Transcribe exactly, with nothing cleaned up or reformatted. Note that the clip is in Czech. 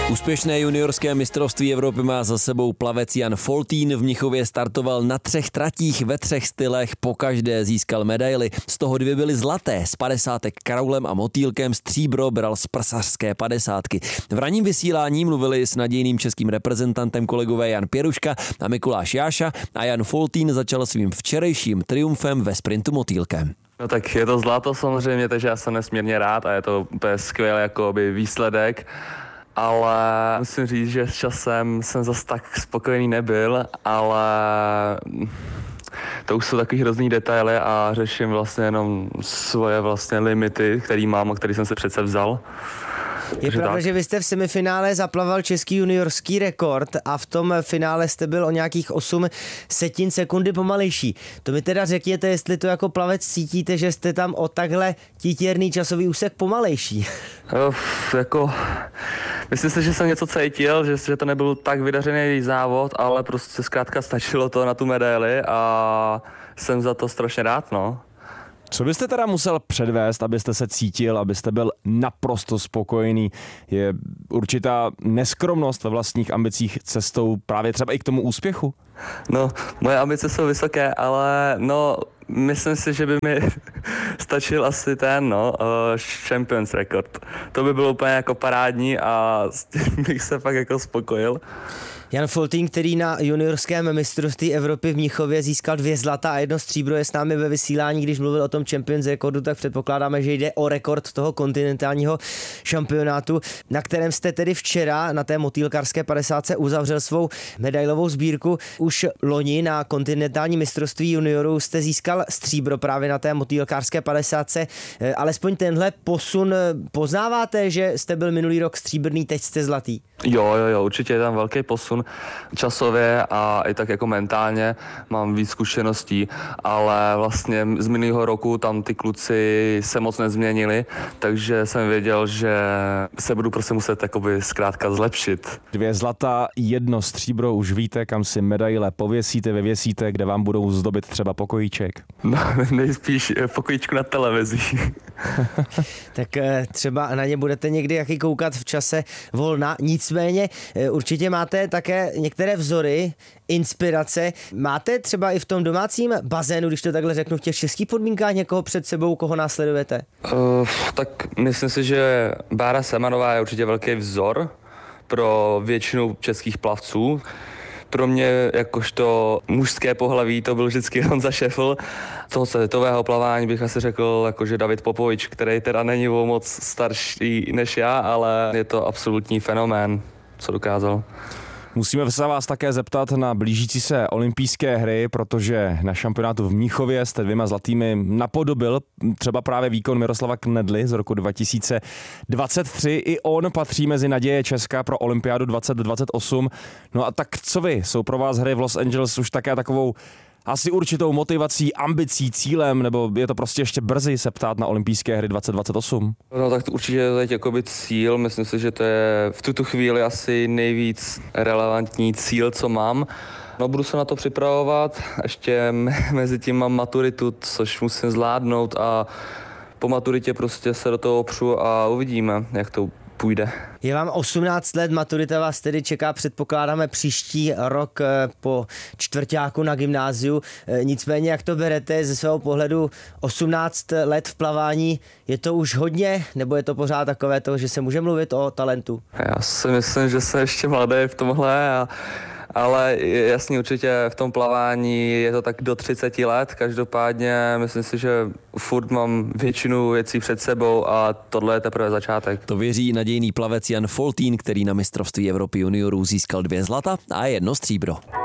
Úspěšné juniorské mistrovství Evropy má za sebou plavec Jan Foltín. V Mnichově startoval na třech tratích ve třech stylech, pokaždé získal medaily. Z toho dvě byly zlaté, z padesátek kraulem a motýlkem, stříbro bral z prsařské padesátky. V ranním vysílání mluvili s nadějným českým reprezentantem kolegové Jan Pěruška a Mikuláš Jáša a Jan Foltín začal svým včerejším triumfem ve sprintu motýlkem. No tak je to zlato samozřejmě, takže já jsem nesmírně rád a je to úplně skvělý jakoby výsledek. Ale musím říct, že s časem jsem zase tak spokojený nebyl, ale to už jsou takový hrozný detaily a řeším vlastně jenom svoje vlastně limity, který mám a který jsem si přece vzal. Je pravda, tak, že vy jste v semifinále zaplaval český juniorský rekord a v tom finále jste byl o nějakých osm setin sekundy pomalejší. To mi teda řekněte, jestli to jako plavec cítíte, že jste tam o takhle titěrný časový úsek pomalejší. Uf, jako, myslím si, že jsem něco cítil, že, že to nebyl tak vydařený závod, ale prostě zkrátka stačilo to na tu medaili a jsem za to strašně rád, no. Co byste teda musel předvést, abyste se cítil, abyste byl naprosto spokojený? Je určitá neskromnost ve vlastních ambicích cestou právě třeba i k tomu úspěchu? No, moje ambice jsou vysoké, ale no, myslím si, že by mi stačil asi ten, no, uh, Champions Record. To by bylo úplně jako parádní a s tím bych se fakt jako spokojil. Jan Foltín, který na juniorském mistrovství Evropy v Mnichově získal dvě zlata a jedno stříbro, je s námi ve vysílání. Když mluvil o tom Champions Recordu, tak předpokládáme, že jde o rekord toho kontinentálního šampionátu, na kterém jste tedy včera na té motýlkarské padesátce uzavřel svou medailovou sbírku. Už loni na kontinentální mistrovství juniorů jste získal stříbro právě na té motýlkarské padesátce. Alespoň tenhle posun poznáváte, že jste byl minulý rok stříbrný, teď jste zlatý? Jo, jo, jo, určitě je tam velký posun časově a i tak jako mentálně mám víc zkušeností, ale vlastně z minulého roku tam ty kluci se moc nezměnili, takže jsem věděl, že se budu prostě muset jakoby zkrátka zlepšit. Dvě zlata, jedno stříbro, už víte, kam si medaile pověsíte, vyvěsíte, kde vám budou zdobit třeba pokojíček? No, nejspíš pokojíčku na televizi. Tak třeba na ně budete někdy jaký koukat v čase volna, nicméně určitě máte také některé vzory, inspirace. Máte třeba i v tom domácím bazénu, když to takhle řeknu, v těch českých podmínkách někoho před sebou, koho následujete? Uh, tak myslím si, že Bára Semanová je určitě velký vzor pro většinu českých plavců. Pro mě jakožto mužské pohlaví to byl vždycky Honza Šefl. Z toho světového plavání bych asi řekl jakože David Popovič, který teda není o moc starší než já, ale je to absolutní fenomén, co dokázal. Musíme se vás také zeptat na blížící se olympijské hry, protože na šampionátu v Mnichově jste dvěma zlatými napodobil třeba právě výkon Miroslava Knedly z roku dva tisíce dvacet tři. I on patří mezi naděje Česka pro olympiádu dvacet dvacet osm. No a tak co vy? Jsou pro vás hry v Los Angeles už také takovou asi určitou motivací, ambicí, cílem, nebo je to prostě ještě brzy se ptát na olympijské hry dvacet dvacet osm? No tak to určitě je teď jakoby cíl, myslím si, že to je v tuto chvíli asi nejvíc relevantní cíl, co mám. No budu se na to připravovat, ještě mezi tím mám maturitu, což musím zvládnout a po maturitě prostě se do toho opřu a uvidíme, jak to půjde. Je vám osmnáct let, maturita vás tedy čeká, předpokládáme, příští rok po čtvrťáku na gymnáziu. Nicméně, jak to berete ze svého pohledu, osmnáct let v plavání, je to už hodně, nebo je to pořád takové to, že se může mluvit o talentu? Já si myslím, že jsem ještě mladý v tomhle a ale jasně určitě v tom plavání je to tak do třicet let, každopádně myslím si, že furt mám většinu věcí před sebou a tohle je teprve začátek. To věří nadějný plavec Jan Foltín, který na mistrovství Evropy juniorů získal dvě zlata a jedno stříbro.